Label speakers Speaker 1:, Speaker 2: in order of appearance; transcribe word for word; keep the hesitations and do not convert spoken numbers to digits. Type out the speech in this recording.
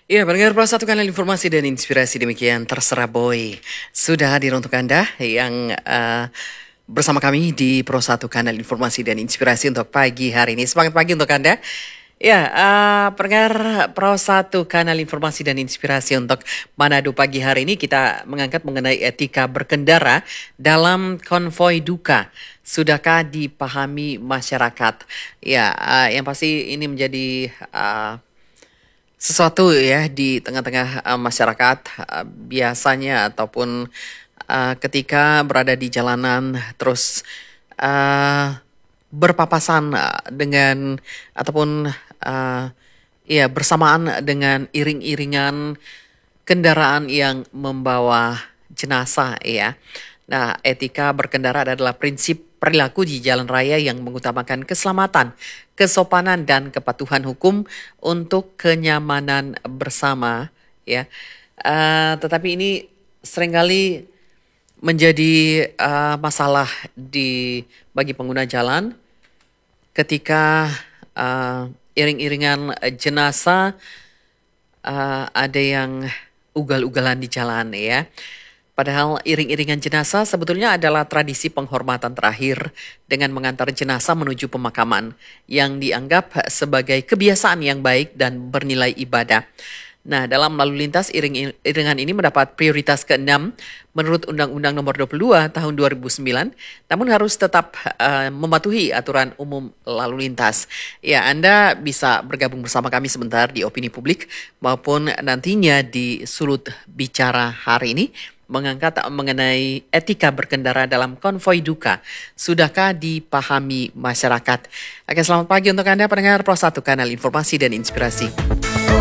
Speaker 1: Iya, pendengar Pro satu kanal informasi dan inspirasi demikian terserah boy. Sudah hadir untuk Anda yang eh, bersama kami di Pro satu kanal informasi dan inspirasi untuk pagi hari ini. Semangat pagi untuk Anda. Ya, eh, pendengar Pro satu kanal informasi dan inspirasi untuk Manado pagi hari ini kita mengangkat mengenai etika berkendara dalam konvoi duka. Sudahkah dipahami masyarakat? Ya, eh, yang pasti ini menjadi eh, sesuatu ya di tengah-tengah uh, masyarakat uh, biasanya ataupun uh, ketika berada di jalanan terus uh, berpapasan uh, dengan ataupun uh, ya bersamaan dengan iring-iringan kendaraan yang membawa jenazah ya. Nah, etika berkendara adalah prinsip perilaku di jalan raya yang mengutamakan keselamatan, kesopanan dan kepatuhan hukum untuk kenyamanan bersama ya. Eh, tetapi ini seringkali menjadi eh, masalah di bagi pengguna jalan ketika eh, iring-iringan jenazah eh, ada yang ugal-ugalan di jalan ya. Padahal iring-iringan jenazah sebetulnya adalah tradisi penghormatan terakhir dengan mengantar jenazah menuju pemakaman yang dianggap sebagai kebiasaan yang baik dan bernilai ibadah. Nah, dalam lalu lintas iring-iringan ini mendapat prioritas keenam menurut Undang-Undang Nomor dua puluh dua Tahun dua ribu sembilan, namun harus tetap uh, mematuhi aturan umum lalu lintas. Ya, Anda bisa bergabung bersama kami sebentar di Opini Publik maupun nantinya di Sulut Bicara hari ini mengangkat mengenai etika berkendara dalam konvoi duka. Sudahkah dipahami masyarakat? Oke, selamat pagi untuk Anda pendengar Pro satu Kanal Informasi dan Inspirasi.